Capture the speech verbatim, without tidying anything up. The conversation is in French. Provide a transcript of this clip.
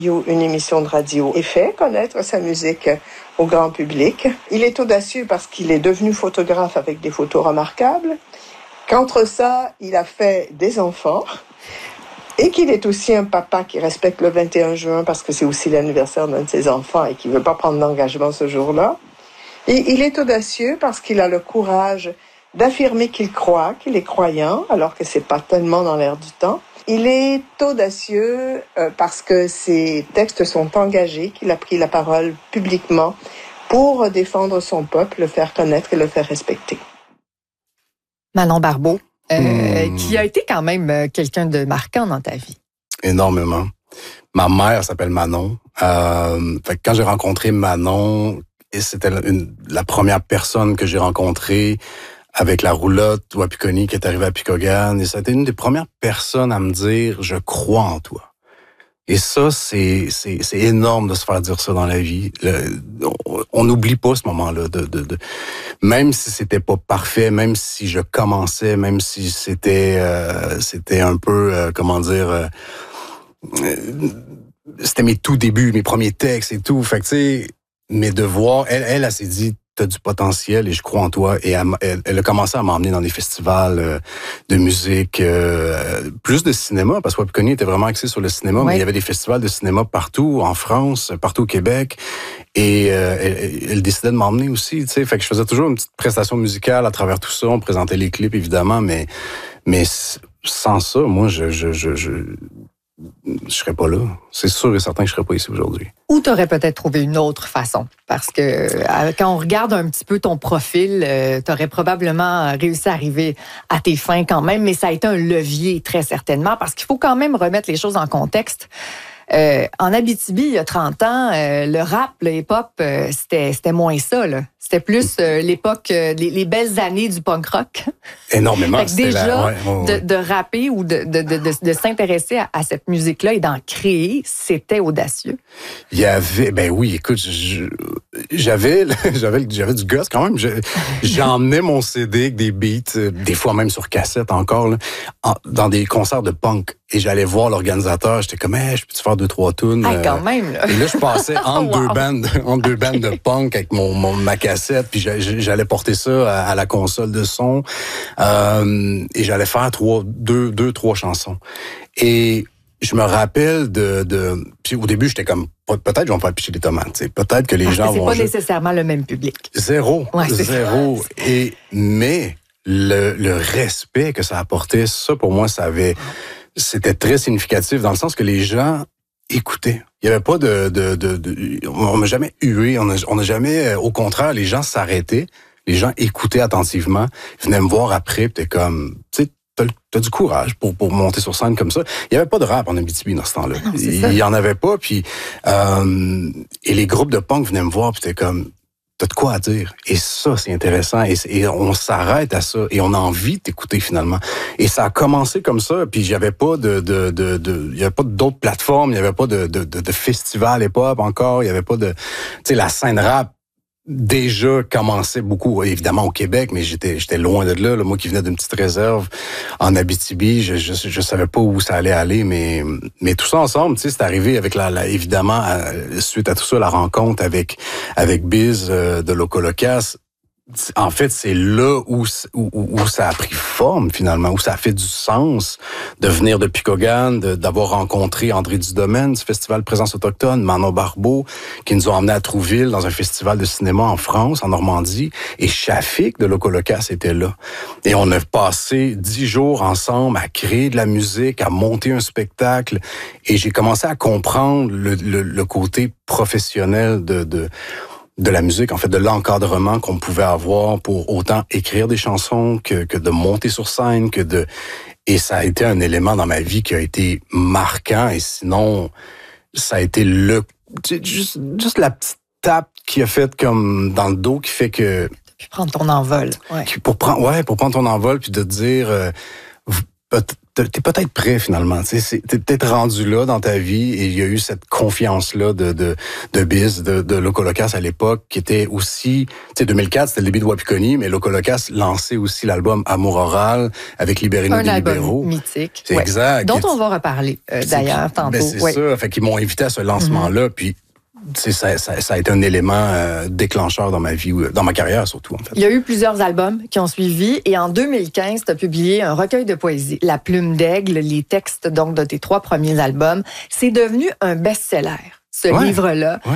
Une émission de radio et fait connaître sa musique au grand public. Il est audacieux parce qu'il est devenu photographe avec des photos remarquables. Qu'entre ça, il a fait des enfants et qu'il est aussi un papa qui respecte le vingt et un juin parce que c'est aussi l'anniversaire d'un de ses enfants et qui ne veut pas prendre d'engagement ce jour-là. Et il est audacieux parce qu'il a le courage d'affirmer qu'il croit, qu'il est croyant, alors que c'est pas tellement dans l'air du temps. Il est audacieux euh, parce que ses textes sont engagés, qu'il a pris la parole publiquement pour défendre son peuple, le faire connaître et le faire respecter. Manon Barbeau, euh, mmh. qui a été quand même quelqu'un de marquant dans ta vie. Énormément. Ma mère s'appelle Manon. Euh, fait que quand j'ai rencontré Manon, et c'était une, la première personne que j'ai rencontrée avec la roulotte Wapikoni qui est arrivée à Pikogane. Et ça a été une des premières personnes à me dire « je crois en toi ». Et ça, c'est, c'est, c'est énorme de se faire dire ça dans la vie. Le, on n'oublie pas ce moment-là. De, de, de, même si c'était pas parfait, même si je commençais, même si c'était, euh, c'était un peu, euh, comment dire... Euh, euh, c'était mes tout débuts, mes premiers textes et tout. Fait que, tu sais, mes devoirs, elle, elle, elle s'est dit... t'as du potentiel et je crois en toi. Et elle, elle, elle a commencé à m'emmener dans des festivals euh, de musique, euh, plus de cinéma, parce que Wapikoni était vraiment axé sur le cinéma, oui. Mais il y avait des festivals de cinéma partout, en France, partout au Québec. Et euh, elle, elle décidait de m'emmener aussi, tu sais. Fait que je faisais toujours une petite prestation musicale à travers tout ça. On présentait les clips, évidemment, mais mais sans ça, moi, je... je, je, je je serais pas là. C'est sûr et certain que je serais pas ici aujourd'hui. Ou tu aurais peut-être trouvé une autre façon. Parce que euh, quand on regarde un petit peu ton profil, euh, tu aurais probablement réussi à arriver à tes fins quand même, mais ça a été un levier très certainement, parce qu'il faut quand même remettre les choses en contexte. Euh, en Abitibi, il y a trente ans, euh, le rap, le hip-hop, euh, c'était, c'était moins ça, là. C'était plus euh, l'époque, euh, les, les belles années du punk rock. Énormément. Fait que déjà, la... ouais, ouais, ouais. De, de rapper ou de, de, de, de, de s'intéresser à, à cette musique-là et d'en créer, c'était audacieux. Il y avait, ben oui, écoute, je, j'avais, j'avais, j'avais du gosse quand même. Je, j'emmenais mon C D avec des beats, des fois même sur cassette encore, là, en, dans des concerts de punk. Et j'allais voir l'organisateur, j'étais comme, hey, je peux-tu faire deux, trois tunes? Ah, quand même, là. Et là, je passais entre wow. deux bandes, entre deux bandes de punk avec mon, mon, ma cassette, puis j'allais porter ça à, à la console de son, euh, et j'allais faire trois, deux, deux, trois chansons. Et je me rappelle de, de, puis au début, j'étais comme, peut-être je vais me faire picher des tomates, t'sais. Peut-être que les Parce gens que c'est vont... pas juste... nécessairement le même public. Zéro. Ouais, c'est zéro. Ça. Et, mais, le, le respect que ça apportait, ça, pour moi, ça avait... C'était très significatif dans le sens que les gens écoutaient. Il y avait pas de, de, de, de on n'a jamais hué, on n'a on a jamais, au contraire, les gens s'arrêtaient, les gens écoutaient attentivement, venaient me voir après, puis t'es comme, tu sais, t'as, t'as du courage pour pour monter sur scène comme ça. Il y avait pas de rap en Abitibi dans ce temps-là. Ah non, il, il y en avait pas, puis euh, et les groupes de punk venaient me voir, puis t'es comme, t'as de quoi à dire. Et ça, c'est intéressant. Et, et on s'arrête à ça. Et on a envie de t'écouter, finalement. Et ça a commencé comme ça. Puis j'avais pas de, de, de, de il y avait pas d'autres plateformes. Il y avait pas de, de, de, de festival hip-hop encore. Il y avait pas de, tu sais, la scène rap déjà commençait beaucoup, évidemment au Québec, mais j'étais j'étais loin de là, là. Moi qui venais d'une petite réserve en Abitibi, je, je je savais pas où ça allait aller, mais mais tout ça ensemble, tu sais, c'est arrivé avec la, la évidemment à, suite à tout ça la rencontre avec avec Biz euh, de Locolocas. En fait, c'est là où, où, où ça a pris forme, finalement, où ça a fait du sens de venir de Pikogane, de, d'avoir rencontré André Dudomaine du Festival Présence Autochtone, Manon Barbeau, qui nous ont emmenés à Trouville dans un festival de cinéma en France, en Normandie, et Shafik de Locolocas était là. Et on a passé dix jours ensemble à créer de la musique, à monter un spectacle, et j'ai commencé à comprendre le, le, le côté professionnel de... de de la musique, en fait, de l'encadrement qu'on pouvait avoir pour autant écrire des chansons que, que de monter sur scène, que de... Et ça a été un élément dans ma vie qui a été marquant, et sinon, ça a été le... Juste, juste la petite tape qui a fait comme dans le dos qui fait que... Puis prendre ton envol. Ouais. Pour prendre, ouais, pour prendre ton envol, puis de te dire... Euh, t'es peut-être prêt finalement. Tu sais, t'es peut-être rendu là dans ta vie et il y a eu cette confiance-là de, de, de Biz, de, de Locolocas à l'époque, qui était aussi, tu sais, deux mille quatre, c'était le début de Wapikoni, mais Locolocas lançait aussi l'album Amour Oral avec Libérez-nous Un des album libéraux. mythique. C'est ouais. exact. Dont on va reparler, euh, d'ailleurs, tantôt. Ben c'est ouais. ça. Fait qu'ils m'ont invité à ce lancement-là, mm-hmm. puis c'est, ça, ça, ça a été un élément euh, déclencheur dans ma vie, dans ma carrière surtout, en fait. Il y a eu plusieurs albums qui ont suivi et en deux mille quinze, tu as publié un recueil de poésie, La Plume d'Aigle, les textes donc de tes trois premiers albums. C'est devenu un best-seller, ce ouais, livre-là. Ouais.